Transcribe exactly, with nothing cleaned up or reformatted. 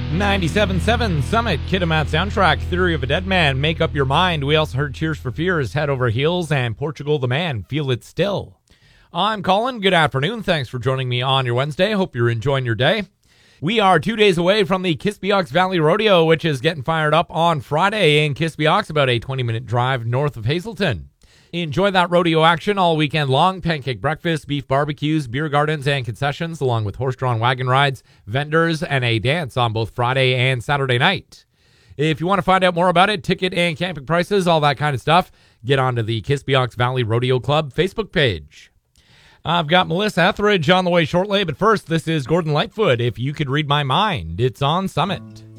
ninety-seven point seven Summit, Kitimat Soundtrack, Theory of a Dead Man, Make Up Your Mind. We also heard Tears for Fears, Head Over Heels, and Portugal the Man, Feel It Still. I'm Colin. Good afternoon. Thanks for joining me on your Wednesday. Hope you're enjoying your day. We are two days away from the Kispiox Valley Rodeo, which is getting fired up on Friday in Kispiox, about a twenty-minute drive north of Hazelton. Enjoy that rodeo action all weekend long. Pancake breakfast, beef barbecues, beer gardens, and concessions, along with horse-drawn wagon rides, vendors, and a dance on both Friday and Saturday night. If you want to find out more about it, ticket and camping prices, all that kind of stuff, get onto the Kispiox Valley Rodeo Club Facebook page. I've got Melissa Etheridge on the way shortly, but first, this is Gordon Lightfoot. If You Could Read My Mind, it's on Summit.